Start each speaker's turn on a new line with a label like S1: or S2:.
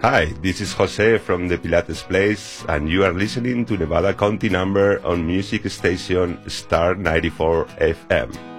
S1: Hi, this is Jose from the Pilates Place, and you are listening to Nevada County Number on music station Star 94 FM.